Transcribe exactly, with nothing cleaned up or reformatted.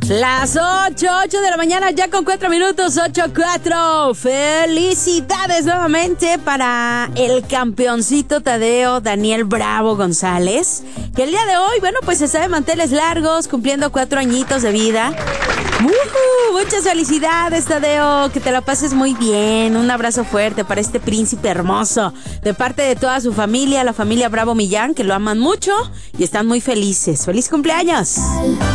Las ocho, ocho de la mañana, ya con cuatro minutos, ocho, cuatro. Felicidades nuevamente para el campeoncito Tadeo Daniel Bravo González, que el día de hoy, bueno, pues está de manteles largos, cumpliendo cuatro añitos de vida. Uh, muchas felicidades, Tadeo, que te la pases muy bien. Un abrazo fuerte para este príncipe hermoso, de parte de toda su familia, la familia Bravo Millán, que lo aman mucho y están muy felices. ¡Feliz cumpleaños!